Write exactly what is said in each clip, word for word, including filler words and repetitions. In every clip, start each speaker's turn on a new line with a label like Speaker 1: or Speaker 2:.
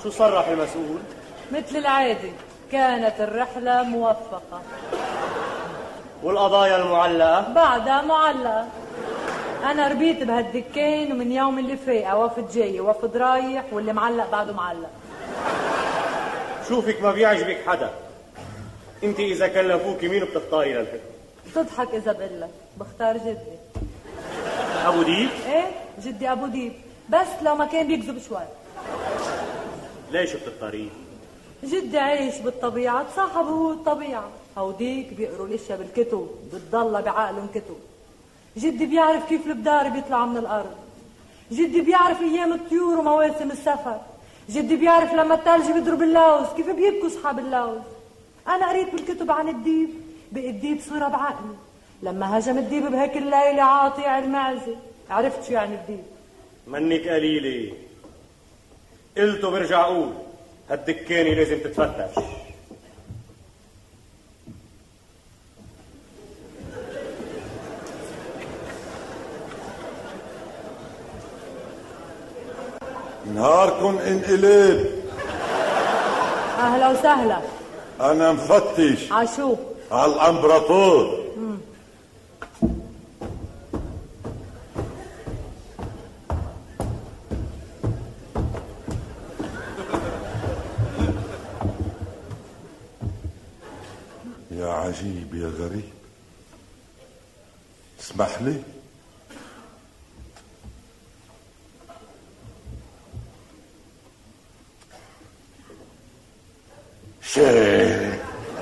Speaker 1: شو صرح المسؤول؟
Speaker 2: مثل العادة كانت الرحلة موفقة.
Speaker 1: والقضايا المعلقة؟
Speaker 2: بعدها معلقة. أنا ربيت بهالدكين ومن يوم اللي فايقة وفد جاي وفد رايح واللي معلق بعده معلق.
Speaker 1: شوفك ما بيعجبك حدا. انت إذا كلفوكي مين بتختاري للحكم؟
Speaker 2: بتضحك إذا بقلك بختار جدي.
Speaker 1: أبو ديب؟
Speaker 2: إيه جدي أبو ديب، بس لو ما كان بيكذب شوي.
Speaker 1: ليش بتختاريه؟
Speaker 2: جدي عايش بالطبيعة، تصاحب هو الطبيعة. هوديك بيقروا الاشياء بالكتب، بتضل بعقلهم كتب. جدي بيعرف كيف البدار بيطلعوا من الأرض. جدي بيعرف أيام الطيور ومواسم السفر. جدي بيعرف لما الثلج بيضرب اللوز كيف بيبكوا أصحاب اللوز. أنا قريت بالكتب عن الديب، بقى الديب صورة بعقلي. لما هجم الديب بهيك الليلة عاطي المعزة عرفت شو يعني الديب.
Speaker 1: منك قليلة. قلته برجع أقول هالدكانة لازم تتفتش.
Speaker 3: نهاركن انقلب.
Speaker 2: أهلا وسهلا.
Speaker 3: أنا مفتش.
Speaker 2: عشو؟
Speaker 3: على الأمبراطور.
Speaker 2: مم.
Speaker 3: يا عجيب يا غريب. اسمح لي. شيء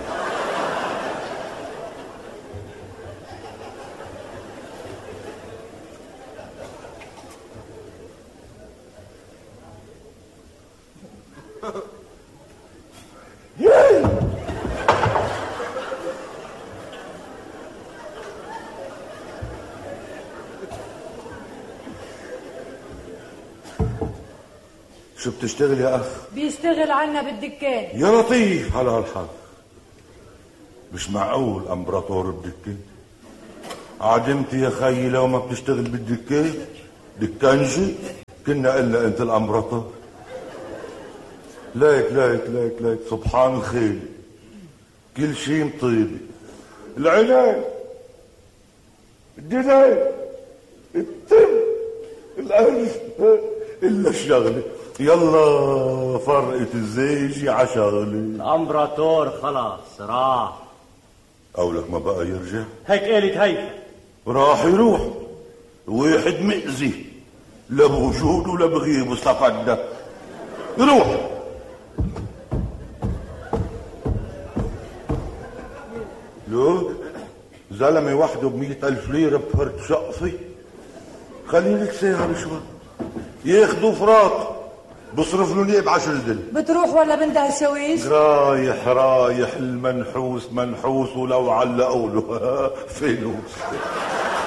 Speaker 3: شو بتشتغل يا أخ؟
Speaker 2: بيشتغل عنا بالدكان.
Speaker 3: يا لطيف على هالحال. مش معقول امبراطور بدكان. عدمت يا خيي لو ما بتشتغل بالدكان دكانجي كنا قلنا انت الامبراطور. ليك ليك ليك ليك سبحان الخير كل شيء مطيبي. العناية الدناية التم الأرز إلا الشغلة. يلا فرقة الزيجي عشغلة.
Speaker 1: الامبراطور خلاص راح.
Speaker 3: قولك ما بقى يرجع؟
Speaker 1: هيك قالت هيك.
Speaker 3: راح يروح. واحد مئذي لا بوجوده ولا بغيبه استفدنا. يروح. لو زلمة وحده بمئة ألف ليرة بفرد شقفي خليني ساهر شوي. ياخدوا فراط بصرف له نيب عشر دل.
Speaker 2: بتروح ولا بنده الشويش؟
Speaker 3: رايح رايح المنحوس منحوس ولو علقوا له فلوس.